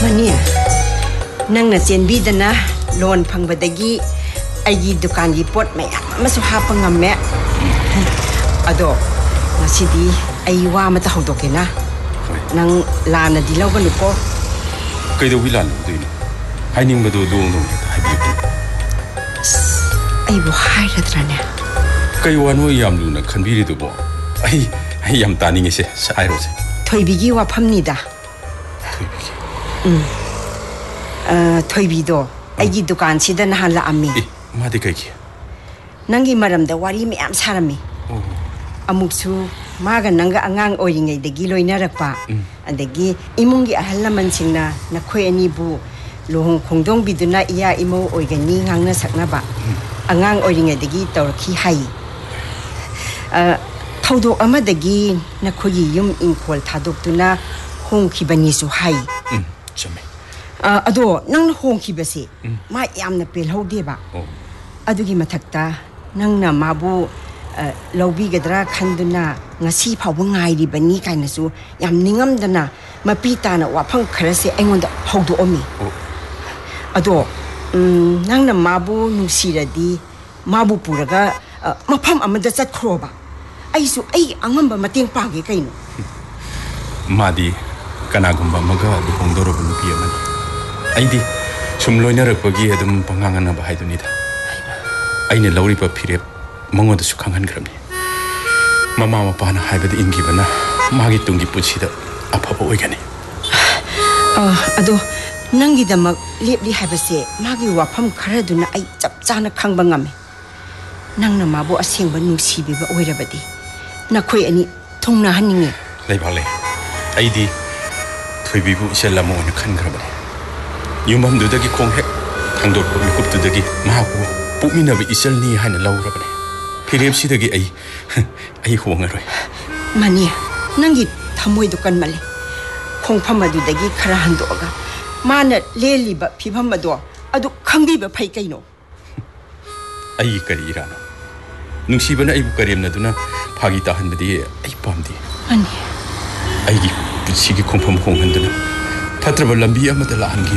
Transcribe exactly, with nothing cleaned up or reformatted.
Mani, nang na chenbidana loan pangbadagi aigi dukan gi pot mayam amasu hapa ngamme. Ado ngasidi ai wa mata hawdokena. Nang lana di lawganu ko. Kaido wilan duino. Haining badu do no haibi. Ai bo hairadrane. Kai wano yam luna khanbiri dubo. Ai ai yam taninge se sairose. Thoibigi wa phamnida. Thoibigi. Um. Uh, Thoibido aigi dukan sida nahan la ammi. Eh, madi kai ki. Nangi maramda wari miyam sarami. Oh. Amuksu maga nanga angang oringai dagi loinarakpa. Adagi imungi ahal lamansingna nakhoi ani bu lohong khongdong biduna iya imo oigani ngangna saknaba. Angang oringai dagi tawraki hai. Uh, Thawdok amadagi nakhogi yum inkol thadoktuna hongkhibani su hai. Um, chame. Uh, ado nang hongkhibase ma yamna pelhodeba. Oh. Adugi mathakta nangna mabu lawbigadra khanduna ngasi phawba ngairibani kainasu yam ningamdana mapitana waphang kharase aingonda hawdoami. Oh. Ado um, nangna mabu nungsiradi mabu puraga uh, mafam amada chatkroba aisu ai angamba mateng page kaino. Madi kanagumba maga duhongdorobu nupi amani. Aidi sum loinarakpagi adum panganganaba haidunida. Aine lawriba phirep mangoda su khanghangrami. Mama mapana haibada ingibana magi tungi puchida afaba oigani. Uh, ado nangi damak lepli haibase magi wafam kharaduna ai chap chana khangba ngame. Nangna mabu asengba nungsibiba oirabadi nakhoi ani thongna haninge. Leibale. Aidi thoibibu iselamo na khangrabani. Yumam dudagi konghek thangdor ko mikup dudagi mahabu puminaba iselni haina lawrabani. Phirep sidagi ai ai hongaroi. Mani nangi thamoi dukan male khongpham adudagi khara handoga mana leliba phibam ado adu khangbiba phai kaino. Ai kari irano nungsibana aibu karemna duna phagi tahanbadi ai pamdi. Ani aigi putsigi khongpham khonghandana phatraba lambi amada lahangi